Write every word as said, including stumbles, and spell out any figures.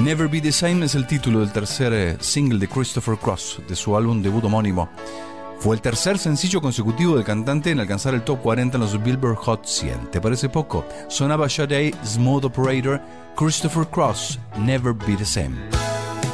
Never Be the Same es el título del tercer single de Christopher Cross, de su álbum debut homónimo. Fue el tercer sencillo consecutivo del cantante en alcanzar el top cuarenta en los Billboard Hot cien. ¿Te parece poco? Sonaba Sade, Smooth Operator, Christopher Cross, Never Be the Same.